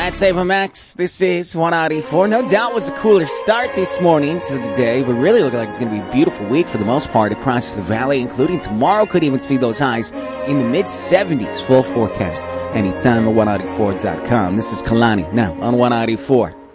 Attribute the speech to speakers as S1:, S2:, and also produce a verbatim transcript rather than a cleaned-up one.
S1: Pat Saver Max, this is one ninety-four. No doubt was a cooler start this morning to the day, but really looking like it's going to be a beautiful week for the most part across the valley, including tomorrow. Could even see those highs in the mid seventies. Full forecast anytime at one ninety-four dot com. This is Kalani now on one ninety-four.